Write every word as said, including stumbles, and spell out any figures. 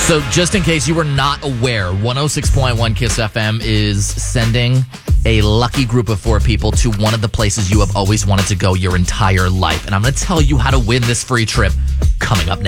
So just in case you were not aware, one oh six point one Kiss F M is sending a lucky group of four people to one of the places you have always wanted to go your entire life. And I'm going to tell you how to win this free trip coming up next.